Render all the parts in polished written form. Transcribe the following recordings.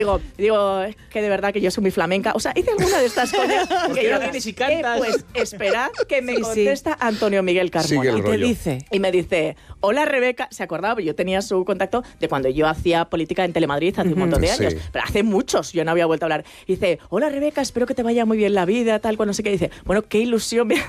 Digo, es que de verdad que yo soy muy flamenca. O sea, hice alguna de estas cosas que yo vienes y cantas. Pues esperad que me contesta Antonio Miguel Carmona. Y te dice. Y me dice, hola Rebeca, se acordaba, yo tenía su contacto de cuando yo hacía política en Telemadrid hace un montón de años, pero hace muchos, yo no había vuelto a hablar. Y dice, hola Rebeca, espero que te vaya muy bien la vida, tal, cual, no sé qué. Y dice, bueno, qué ilusión me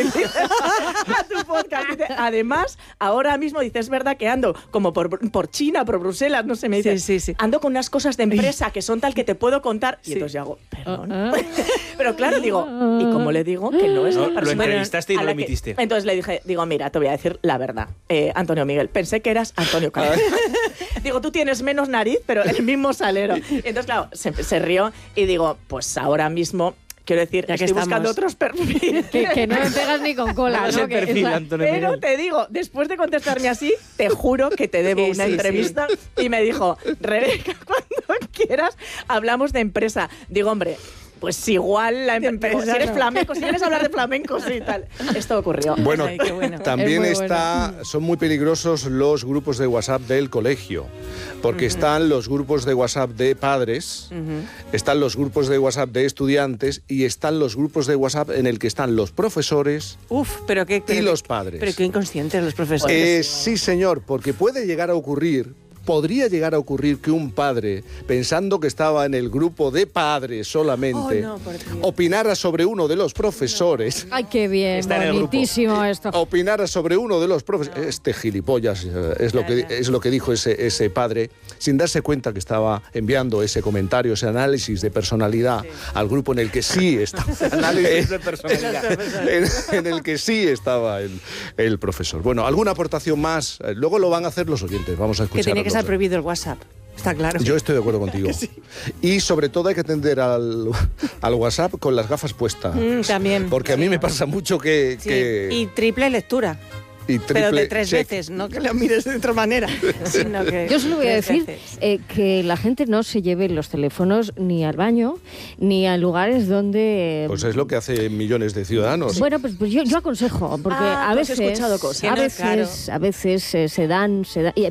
a tu podcast. Dice, además, ahora mismo, dice, es verdad que ando como por China, por Bruselas, no sé, me dice, ando con unas cosas de empresa que son tal que te puedo contar. Y entonces yo hago, perdón. Pero claro, digo, ¿y cómo le digo que no es la persona? Lo entrevistaste y lo emitiste. Entonces le dije, mira, te voy a decir la verdad, Antonio Miguel, pensé que eras Antonio Carmona. Digo, tú tienes menos nariz, pero el mismo salero. Entonces, claro, se rió y digo, pues ahora mismo, quiero decir, ya que estoy buscando otros perfiles. Que no me pegas ni con cola, ¿no? Perfil, Antonio Miguel. Pero te digo, después de contestarme así, te juro que te debo una entrevista. Y me dijo, Rebeca, cuando quieras, hablamos de empresa. Digo, hombre, pues igual la empresa. Si eres flamenco, si quieres hablar de flamencos y tal. Esto ocurrió. Bueno, Ay, qué bueno. también Es muy son muy peligrosos los grupos de WhatsApp del colegio, porque están los grupos de WhatsApp de padres, están los grupos de WhatsApp de estudiantes y están los grupos de WhatsApp en el que están los profesores Pero y los padres. Pero qué inconscientes los profesores. Sí, señor, porque puede llegar a ocurrir... Podría llegar a ocurrir que un padre, pensando que estaba en el grupo de padres solamente, opinara sobre uno de los profesores. Ay, qué bien, bonitísimo esto. Opinara sobre uno de los profesores. Este gilipollas es lo que dijo ese padre, sin darse cuenta que estaba enviando ese comentario, ese análisis de personalidad al grupo en el que sí estaba. Análisis de personalidad. en el que sí estaba el profesor. Bueno, ¿alguna aportación más? Luego lo van a hacer los oyentes. Vamos a escuchar. Que tiene que estar prohibido el WhatsApp. Está claro. Yo estoy de acuerdo contigo. Sí. Y sobre todo hay que atender al WhatsApp con las gafas puestas. También. Porque a mí me pasa mucho que... Y triple lectura. Pero de 3 veces, no que lo mires de otra manera. Sino que yo solo voy a decir que la gente no se lleve los teléfonos ni al baño, ni a lugares donde... Pues es lo que hacen millones de ciudadanos. Bueno, pues yo aconsejo, porque a veces he escuchado cosas. A veces se dan y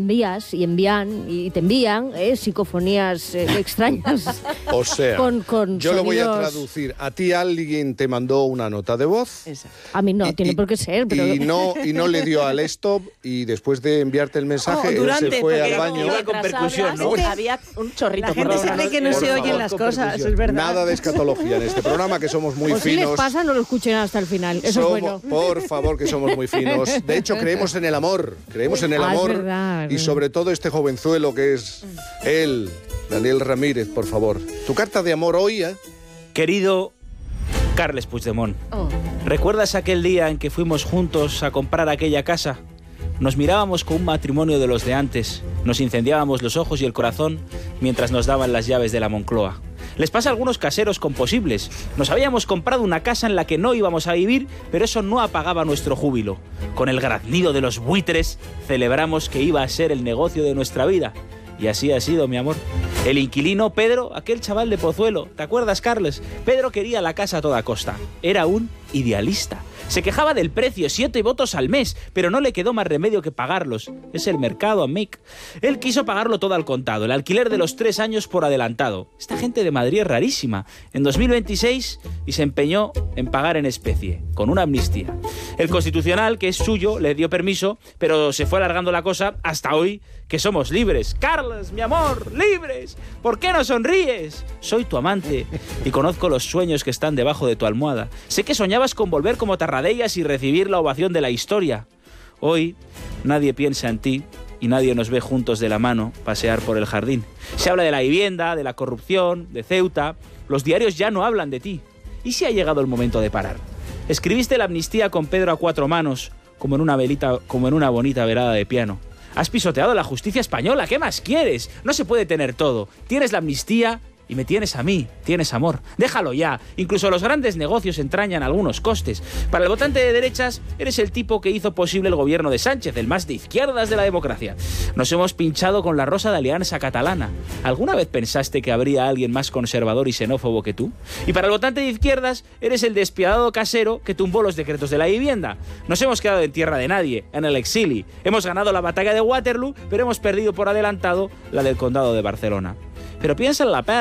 envían y te envían psicofonías extrañas. O sea, con yo lo voy a sonidos... traducir. A ti alguien te mandó una nota de voz. A mí no, tiene por qué ser, pero... Y no le dio al stop y después de enviarte el mensaje él se fue al baño. Con percusión, ¿no? Había un chorrito. La gente se cree que no se oyen las cosas, es verdad. Nada de escatología en este programa, que somos muy finos. Si les pasa, no lo escuchen hasta el final. Eso es bueno. Por favor, que somos muy finos. De hecho, creemos en el amor. Creemos en el amor. Es verdad, y sobre todo este jovenzuelo que es él, Daniel Ramírez, por favor. Tu carta de amor hoy, ¿eh? Querido Carles Puigdemont, ¿recuerdas aquel día en que fuimos juntos a comprar aquella casa? Nos mirábamos con un matrimonio de los de antes, nos incendiábamos los ojos y el corazón mientras nos daban las llaves de la Moncloa. Les pasa a algunos caseros con posibles. Nos habíamos comprado una casa en la que no íbamos a vivir, pero eso no apagaba nuestro júbilo. Con el graznido de los buitres celebramos que iba a ser el negocio de nuestra vida. Y así ha sido, mi amor. El inquilino, Pedro, aquel chaval de Pozuelo, ¿te acuerdas, Carles? Pedro quería la casa a toda costa. Era un idealista. Se quejaba del precio, 7 votos al mes, pero no le quedó más remedio que pagarlos. Es el mercado, amic. Él quiso pagarlo todo al contado, el alquiler de los 3 años por adelantado. Esta gente de Madrid es rarísima. En 2026 y se empeñó en pagar en especie, con una amnistía. El Constitucional, que es suyo, le dio permiso, pero se fue alargando la cosa hasta hoy, que somos libres. Carles, mi amor, libres. ¿Por qué no sonríes? Soy tu amante y conozco los sueños que están debajo de tu almohada. Sé que soñabas con volver como Tarradellas y recibir la ovación de la historia. Hoy nadie piensa en ti y nadie nos ve juntos de la mano pasear por el jardín. Se habla de la vivienda, de la corrupción, de Ceuta. Los diarios ya no hablan de ti. ¿Y si ha llegado el momento de parar? Escribiste la amnistía con Pedro a 4 manos, como en una bonita velada de piano. Has pisoteado la justicia española. ¿Qué más quieres? No se puede tener todo. Tienes la amnistía y me tienes a mí. Tienes amor. Déjalo ya. Incluso los grandes negocios entrañan algunos costes. Para el votante de derechas, eres el tipo que hizo posible el gobierno de Sánchez, el más de izquierdas de la democracia. Nos hemos pinchado con la rosa de Alianza Catalana. ¿Alguna vez pensaste que habría alguien más conservador y xenófobo que tú? Y para el votante de izquierdas, eres el despiadado casero que tumbó los decretos de la vivienda. Nos hemos quedado en tierra de nadie, en el exili. Hemos ganado la batalla de Waterloo, pero hemos perdido por adelantado la del condado de Barcelona. Pero piensa en la